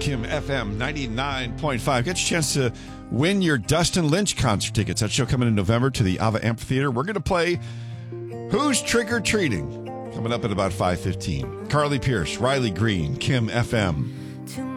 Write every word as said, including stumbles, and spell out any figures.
Kim F M ninety-nine point five. Get your chance to win your Dustin Lynch concert tickets. That show coming in November to the Ava Amphitheater. We're going to play Who's Trick or Treating? Coming up at about five fifteen. Carly Pierce, Riley Green, Kim F M.